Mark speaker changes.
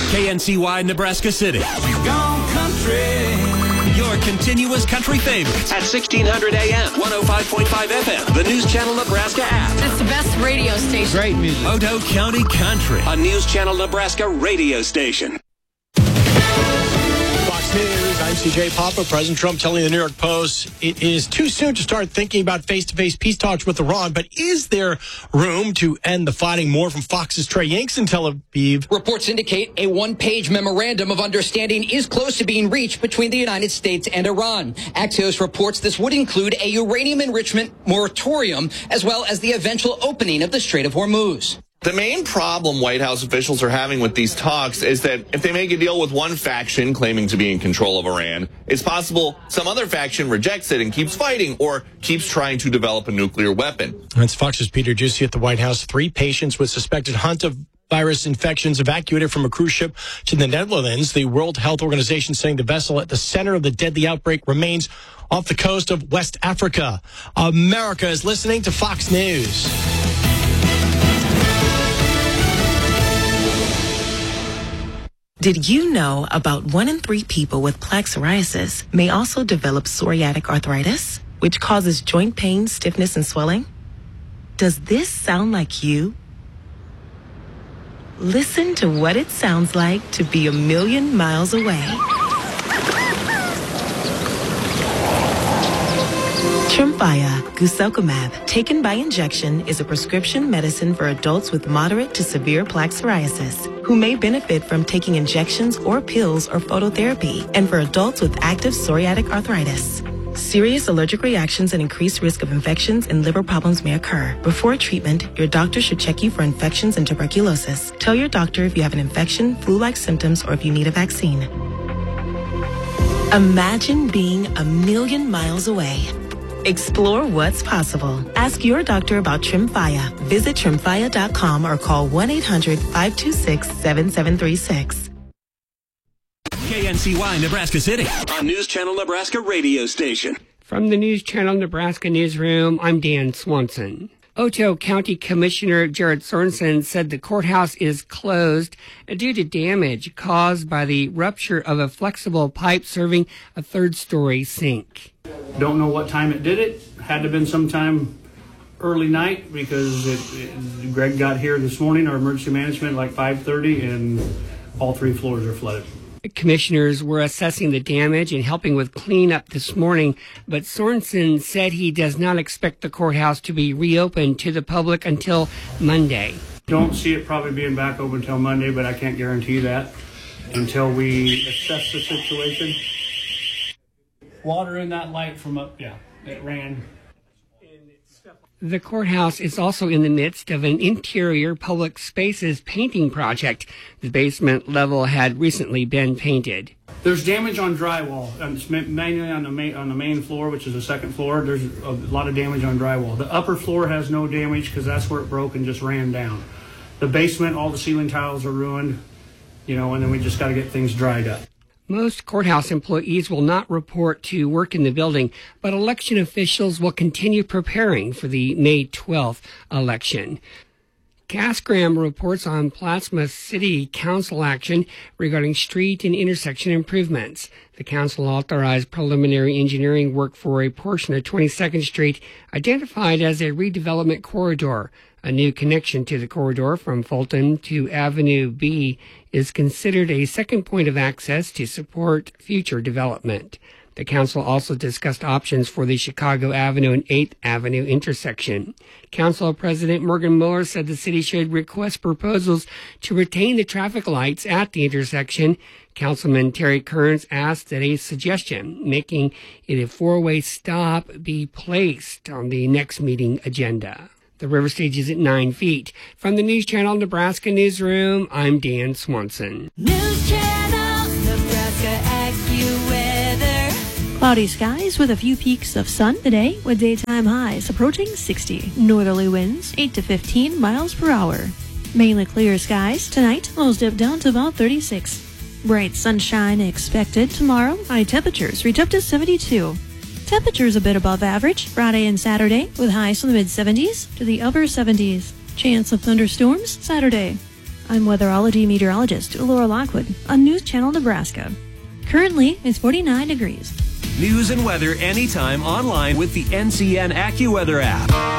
Speaker 1: KNCY Nebraska City.
Speaker 2: Gone country.
Speaker 1: Your continuous country favorites at 1600 AM, 105.5 FM, the News Channel Nebraska app.
Speaker 3: It's the best radio station.
Speaker 4: Great music.
Speaker 1: Otoe County Country, a News Channel Nebraska radio station.
Speaker 4: Fox News, I'm CJ Papa. President Trump telling the New York Post it is too soon to start thinking about face-to-face peace talks with Iran, but is there room to end the fighting? More from Fox's Trey Yanks in Tel Aviv.
Speaker 5: Reports indicate a one-page memorandum of understanding is close to being reached between the United States and Iran. Axios reports this would include a uranium enrichment moratorium, as well as the eventual opening of the Strait of Hormuz.
Speaker 6: The main problem White House officials are having with these talks is that if they make a deal with one faction claiming to be in control of Iran, it's possible some other faction rejects it and keeps fighting or keeps trying to develop a nuclear weapon.
Speaker 4: That's Fox's Peter Juicy at the White House. 3 patients with suspected hantavirus infections evacuated from a cruise ship to the Netherlands. The World Health Organization saying the vessel at the center of the deadly outbreak remains off the coast of West Africa. America is listening to Fox News.
Speaker 7: Did you know about 1 in 3 people with plaque psoriasis may also develop psoriatic arthritis, which causes joint pain, stiffness, and swelling? Does this sound like you? Listen to what it sounds like to be a million miles away. Tremfya guselkumab, taken by injection, is a prescription medicine for adults with moderate to severe plaque psoriasis who may benefit from taking injections or pills or phototherapy, and for adults with active psoriatic arthritis. Serious allergic reactions and increased risk of infections and liver problems may occur. Before treatment, your doctor should check you for infections and tuberculosis. Tell your doctor if you have an infection, flu-like symptoms, or if you need a vaccine. Imagine being a million miles away. Explore what's possible. Ask your doctor about Tremfya. Visit Tremfya.com or call 1-800-526-7736.
Speaker 1: KNCY Nebraska City, a News Channel Nebraska radio station.
Speaker 8: From the News Channel Nebraska newsroom, I'm Dan Swanson. Otoe County Commissioner Jared Sorensen said the courthouse is closed due to damage caused by the rupture of a flexible pipe serving a third-story sink.
Speaker 9: Don't know what time it did it. Had to have been sometime early night because Greg got here this morning, our emergency management, like 5:30, and all 3 floors are flooded.
Speaker 8: Commissioners were assessing the damage and helping with cleanup this morning, but Sorensen said he does not expect the courthouse to be reopened to the public until Monday.
Speaker 9: Don't see it probably being back open until Monday, but I can't guarantee that until we assess the situation. Water in that light from up, it ran.
Speaker 8: The courthouse is also in the midst of an interior public spaces painting project. The basement level had recently been painted.
Speaker 9: There's damage on drywall, mainly on the main floor, which is the second floor. There's a lot of damage on drywall. The upper floor has no damage because that's where it broke and just ran down. The basement, all the ceiling tiles are ruined, and then we just got to get things dried up.
Speaker 8: Most courthouse employees will not report to work in the building, but election officials will continue preparing for the May 12th election. Casgram reports on Plattsmouth City Council action regarding street and intersection improvements. The council authorized preliminary engineering work for a portion of 22nd Street identified as a redevelopment corridor. A new connection to the corridor from Fulton to Avenue B is considered a second point of access to support future development. The council also discussed options for the Chicago Avenue and 8th Avenue intersection. Council President Morgan Mueller said the city should request proposals to retain the traffic lights at the intersection. Councilman Terry Kearns asked that a suggestion making it a 4-way stop be placed on the next meeting agenda. The river stage is at 9 feet. From the News Channel Nebraska newsroom, I'm Dan Swanson.
Speaker 10: News Channel Nebraska AccuWeather.
Speaker 11: Cloudy skies with a few peaks of sun today with daytime highs approaching 60. Northerly winds 8 to 15 miles per hour. Mainly clear skies tonight. Lows dip down to about 36. Bright sunshine expected tomorrow. High temperatures reach up to 72. Temperatures a bit above average Friday and Saturday with highs from the mid-70s to the upper 70s. Chance of thunderstorms Saturday. I'm weatherology meteorologist Laura Lockwood on News Channel Nebraska. Currently, it's 49 degrees.
Speaker 1: News and weather anytime online with the NCN AccuWeather app.